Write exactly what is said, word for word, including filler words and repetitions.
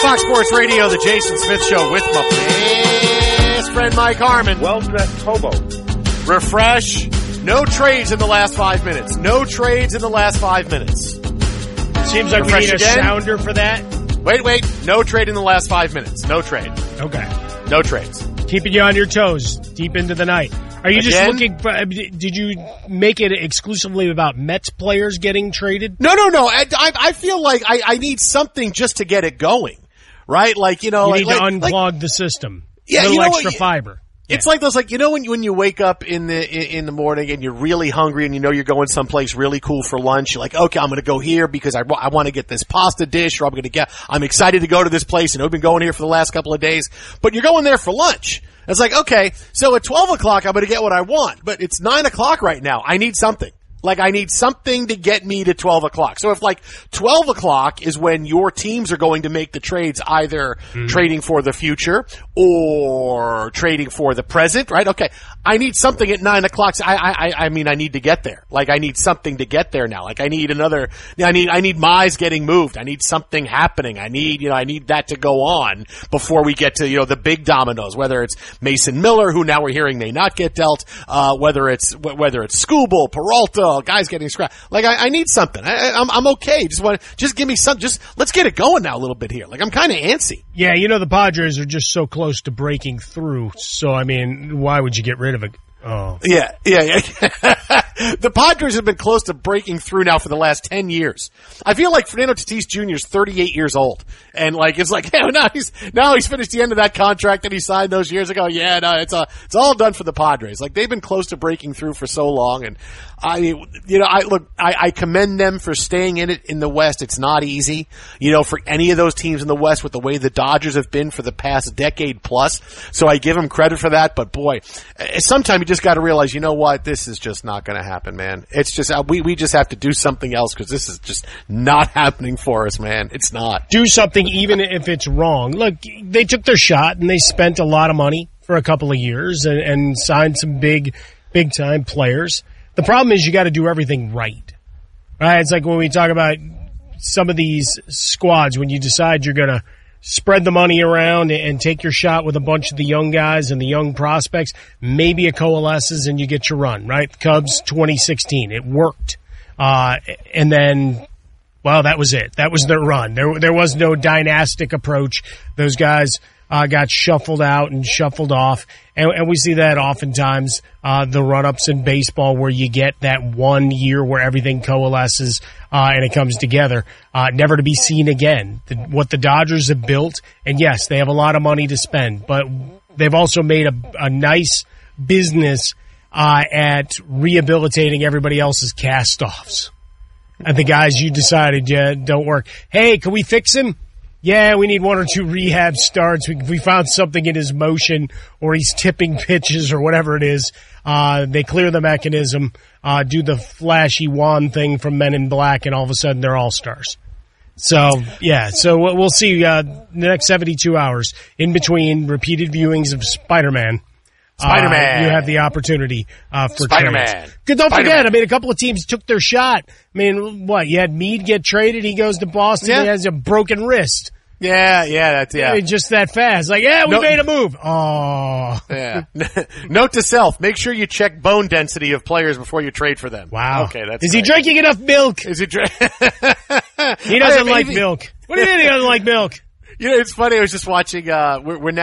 Fox Sports Radio, the Jason Smith Show with my best friend Mike Harmon. Wells at Hobo. Refresh. No trades in the last five minutes. No trades in the last five minutes. Seems like Refresh we need a again. sounder for that. Wait, wait. No trade in the last five minutes. No trade. Okay. No trades. Keeping you on your toes deep into the night. Are you just Again? looking for, did you make it exclusively about Mets players getting traded? No, no, no. I, I, I feel like I, I need something just to get it going, right? Like, you know. You like, need to like, unclog like, the system. Yeah, a little you know extra what, fiber. It's yeah. like those, like, you know, when you, when you wake up in the, in, in the morning and you're really hungry and you know you're going someplace really cool for lunch. You're like, okay, I'm going to go here because I, I want to get this pasta dish, or I'm going to get, I'm excited to go to this place and I've been going here for the last couple of days, but you're going there for lunch. It's like, okay, so at twelve o'clock I'm going to get what I want, but it's nine o'clock right now. I need something. Like, I need something to get me to twelve o'clock. So if, like, twelve o'clock is when your teams are going to make the trades, either mm. trading for the future or trading for the present, right? Okay, I need something at nine o'clock. So I, I, I mean, I need to get there. Like, I need something to get there now. Like, I need another, I need, I need Mize getting moved. I need something happening. I need, you know, I need that to go on before we get to, you know, the big dominoes, whether it's Mason Miller, who now we're hearing may not get dealt, uh, whether it's, whether it's Skubal, Peralta, guys getting scrapped. Like, I, I need something. I, I'm, I'm okay. Just want, just give me some. Just let's get it going now a little bit here. Like, I'm kind of antsy. Yeah, you know the Padres are just so close to breaking through. So I mean, why would you get rid of it? Oh, yeah, yeah, yeah. The Padres have been close to breaking through now for the last ten years. I feel like Fernando Tatis Junior is thirty-eight years old, and like it's like, yeah, now he's now he's finished the end of that contract that he signed those years ago. Yeah, no, it's a, it's all done for the Padres. Like, they've been close to breaking through for so long, and I, you know, I look, I, I commend them for staying in it in the West. It's not easy, you know, for any of those teams in the West with the way the Dodgers have been for the past decade plus. So I give them credit for that. But boy, sometimes you just got to realize, you know what, this is just not going to happen, man. It's just we we just have to do something else because this is just not happening for us, man. It's not. Do something even if it's wrong. Look, they took their shot and they spent a lot of money for a couple of years and, and signed some big, big time players. The problem is you got to do everything right. Right? It's like when we talk about some of these squads, when you decide you're going to spread the money around and take your shot with a bunch of the young guys and the young prospects, maybe it coalesces and you get your run, right? Cubs twenty sixteen, it worked. Uh, and then, well, that was it. That was their run. There, there was no dynastic approach. Those guys Uh, got shuffled out and shuffled off. And, and we see that oftentimes, uh, the run-ups in baseball where you get that one year where everything coalesces, uh, and it comes together, uh, never to be seen again. The, what the Dodgers have built, and yes, they have a lot of money to spend, but they've also made a, a nice business, uh, at rehabilitating everybody else's cast-offs. And the guys you decided, yeah, don't work. Hey, can we fix him? Yeah, we need one or two rehab starts. We, we found something in his motion, or he's tipping pitches, or whatever it is. Uh, they clear the mechanism, uh, do the flashy wand thing from Men in Black, and all of a sudden they're all stars. So, yeah, so we'll see uh, the next seventy-two hours in between repeated viewings of Spider-Man. Spider-Man. Uh, you have the opportunity uh, for Spider-Man. trades. Good, don't Spider-Man. forget, I mean, a couple of teams took their shot. I mean, what, you had Meade get traded, he goes to Boston, Yeah. he has a broken wrist. Yeah, yeah, that's yeah. I mean, just that fast. Like, yeah, we No- made a move. Oh. Yeah. Note to self: make sure you check bone density of players before you trade for them. Wow. Okay, that's. Is great. he drinking enough milk? Is he? Dr- He doesn't I mean, like he- milk. What do you mean he doesn't like milk? You know, it's funny. I was just watching. Uh, we're, we're now.